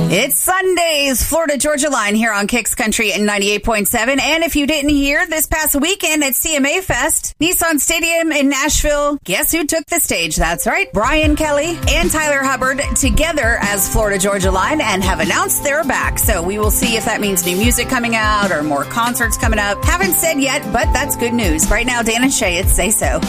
It's Sunday's Florida Georgia Line here on Kicks Country in 98.7. And if you didn't hear, this past weekend at CMA Fest, Nissan Stadium in Nashville, guess who took the stage? That's right, Brian Kelly and Tyler Hubbard together as Florida Georgia Line and have announced they're back. So we will see if that means new music coming out or more concerts coming up. Haven't said yet, but that's good news. Right now, Dan and Shay, it's Say So.